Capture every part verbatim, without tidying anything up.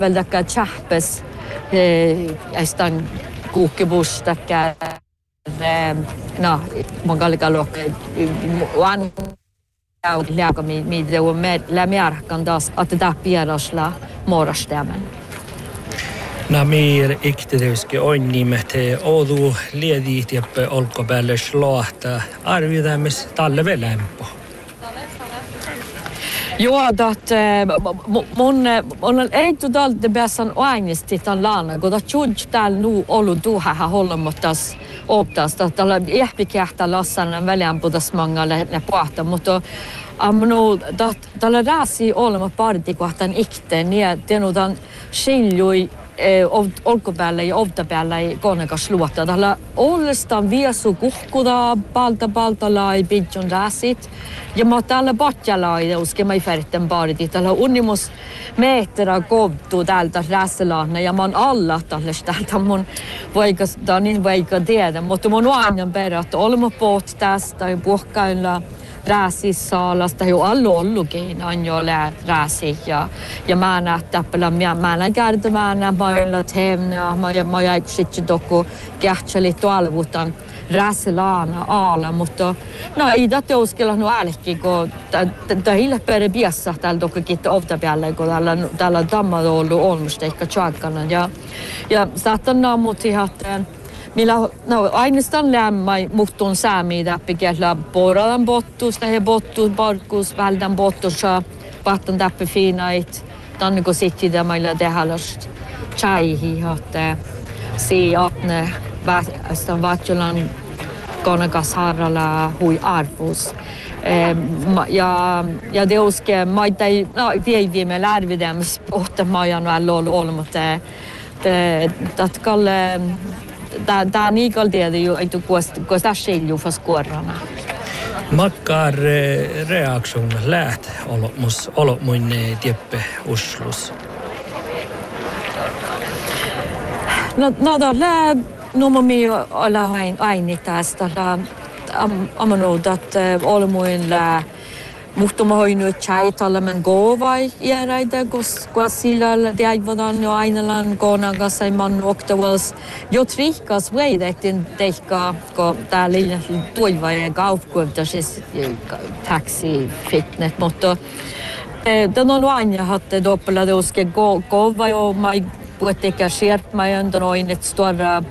väl dakka chahpes estan kuukibus dakka no mongalgalok wan lägga mi mi det med lämjärkan das att det pierasla morastämmen. Namir iktideski on nimet odu liedi tieppe olkopäälle slahta arvioidamis talve lämpö. Jo, att mun on ei totalt det bästa ångest titan lana, goda tjudj tal nu olu duha ha holmotas optas att alla ehpikähtä lassan väliän pudas mangalle ne puhta, mutta amno dat tällä rasi olema parti kohtan ikte niin tenutan skiljui olkopäällä ja ovtapäällä ei konekas luota. Tällä ollestaan viesu kuhkuda palta paltala ei pidjon rasit. Ja mä tällä batjalla ei uske mä färten parti. Tällä unimus meträ kovtu täältä rässelahna ja mä oon alla tällä täältä mun vaikas niin vaikka tiedä. Mutta mun on aina perä, että olemme poht tästä ja puhkailla rääsissaalasta jo allu ollukin on jo lää rääsi ja ja mä näen täppälä mä mä näen kärtämään mailla temna mä ja mä jäi sitten dokku kähtseli tuolvutan rääsilaana aala mutta no ei tätä uskella no älkki kun tämä hille per biassa täällä dokku kitte ofta päällä kun täällä täällä damma ollut olmusteikka chakkana ja ja saatan naamuti hatten Millä no ainoastaan lämmä muhtun saami täppi kellä poradan bottus tai bottus barkus väldan bottus ja pahtan täppi finait tänne kun sitti det meillä tehallast chaihi hatte si atne vastan vatjolan konakas harralla hui arvus ja ja det uske maita no vie me lärvidäms åtta majan väl ol mutta tatkalle Da da ni gal det ju att kost kosta skilju för skorrarna. Makkar reaktion läht olomus olomuin tieppe uslus. No no da lä no mi alla hain aini tästä da am amano dat olomuin lä Muhtuma hoinu chaitalla men govai ieraida gos quasila de aivadan jo ainalan gonaga sai man octavals jo trikas weidetin teikka ko täällä tuiva ja kaupkuivta siis taxi fitnet mutta den on aina hatte doppela doske go gova jo mai pueteka skert mai under oinet stora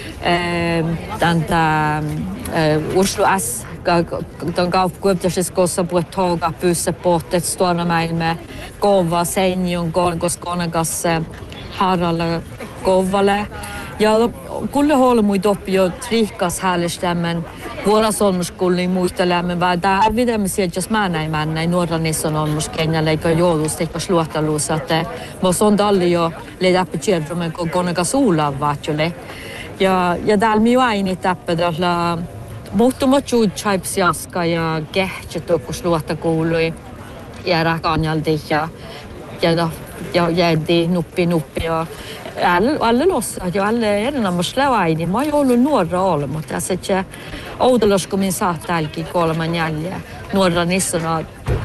tanta Oslo S den kaupkuiptas kossa puhet toga pyssä pohtet stora mäilme kova senjun konkos konakas harralle kovalle ja kulle holmui doppio trikas härlistämmen våra solmuskulli muistelämme vaan tää arvidemme sieltä jos mä näin mä näin nuoranissa on olmus kenjällä eikä joulus eikä sluottaluus että mos on dalli jo leidäppi tjerrumen kun konakas uulaa vaatjole ja ja täällä mi aini täppä tällä Muhtuma tjuutsaipsiaska ja kehtsetokkus luotta kuului ja rakanjalti ja ja ja jädi nuppi nuppi ja alle alle lossa ja alle erinomaisesti lävaini. Mä oon ollut nuora olla, mutta se että oudelosko min saat täälläkin kolman jäljellä. Nuora nissona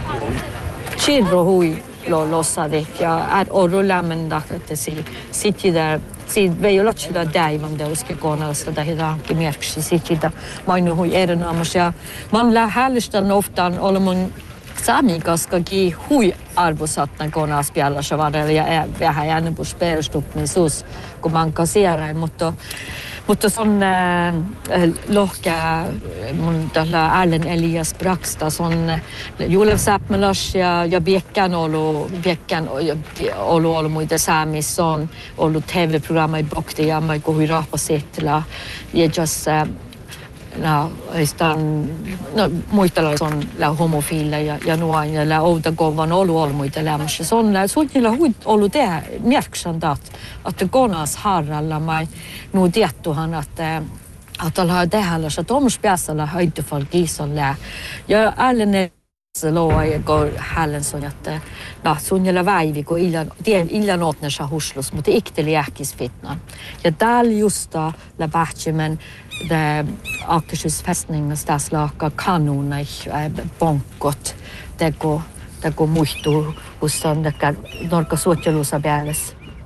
chirro hui lossadik ja är orro lämmen että si sitter där Siin vei olla sitä däivan deuske koneelta tai johonkin merkiksi sitä. Mä oon hui erinomaisesti ja mä oon lähdellistä oftaan olla mun saamikaskakin hui arvosatna koneelta pielassa varrella ja vähän jäänyt pus perustukmisuus kun mä oon kasierain, mutta Mutta se on äh, lohkea mun tällä Allen Elias Braksta, se on Julev Säpmelas ja, ja Biekkän ollut, Biekkän ollut ollut muita saamis, se on ollut T V-programma i Bokti ja mä kuhui rahpasettila. Ja just, äh, no, no, muistella se on homofiilla ja, ja nuoin ja oudakovan ollut ollut muita lämmössä. Se on suunnilla ollut tehdä merksandat, että konas harralla mä nu tiettuhan, että että ollaan tehällä, että omassa päässällä höityfall kiisolla. Ja ällen se loa ja går hällen så että no suunnilla väivi kun illan tien illan åtnäsa huslus mutta ikteli ähkis fitna. Ja täällä justa la bahtjemen det Akershus fästningens tässä laaka kanonai bonkot det går det går muistu hos on det norka suotjelusa pääles.